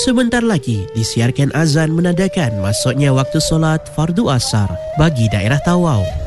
Sebentar lagi disiarkan azan menandakan masuknya waktu solat fardu asar bagi daerah Tawau.